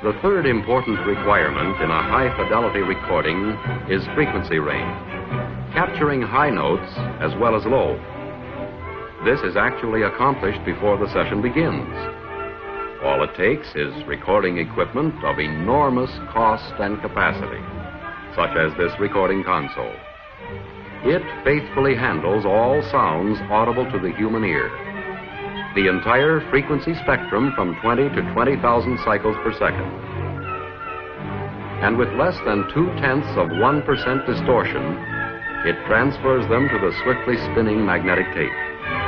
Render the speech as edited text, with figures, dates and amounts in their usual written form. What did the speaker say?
The third important requirement in a high-fidelity recording is frequency range, capturing high notes as well as low. This is actually accomplished before the session begins. All it takes is recording equipment of enormous cost and capacity, such as this recording console. It faithfully handles all sounds audible to the human ear. The entire frequency spectrum from 20 to 20,000 cycles per second. And with less than 0.2% distortion, it transfers them to the swiftly spinning magnetic tape.